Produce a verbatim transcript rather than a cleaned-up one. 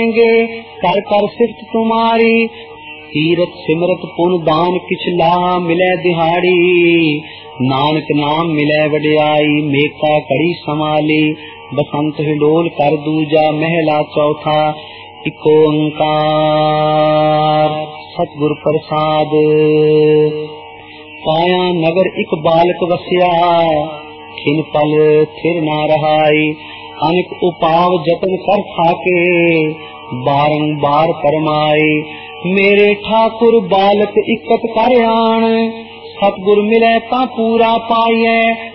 कर कर सिफत तुम्हारी, तीरथ सिमरत पुन दान किछ ला मिले दिहाड़ी। नानक नाम मिले वडियाई, मेका कड़ी समाली। बसंत हिडोल कर दूजा, महला चौथा इको ओंकार। सतगुर प्रसाद। काया नगर इक बालक वसिया, खिन पल थिर ना रहाई। अनेक उपाव जतन कर थाके, बारंबार परमाए। मेरे ठाकुर बालक इकत कर आन, सतगुर मिले ता पूरा पाइए।